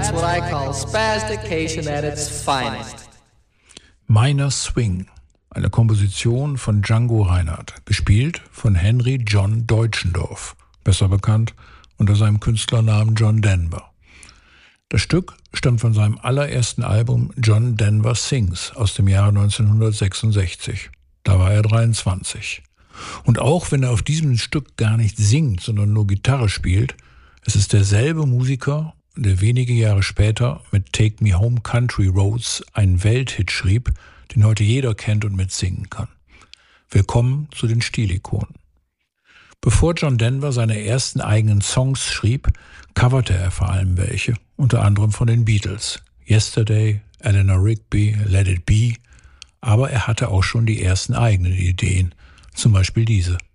That's what I call spastication at its finest. Minor Swing, eine Komposition von Django Reinhardt, gespielt von Henry John Deutschendorf, besser bekannt unter seinem Künstlernamen John Denver. Das Stück stammt von seinem allerersten Album John Denver Sings aus dem Jahre 1966. Da war er 23. Und auch wenn er auf diesem Stück gar nicht singt, sondern nur Gitarre spielt, es ist derselbe Musiker, der wenige Jahre später mit Take Me Home Country Roads einen Welthit schrieb, den heute jeder kennt und mitsingen kann. Willkommen zu den Stilikonen. Bevor John Denver seine ersten eigenen Songs schrieb, coverte er vor allem welche, unter anderem von den Beatles. Yesterday, Eleanor Rigby, Let It Be. Aber er hatte auch schon die ersten eigenen Ideen, zum Beispiel diese.